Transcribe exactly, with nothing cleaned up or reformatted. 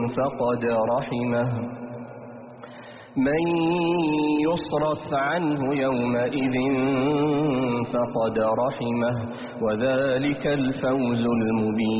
فقد رحمه من يصرف عنه يومئذ فقد رحمه وذلك الفوز المبين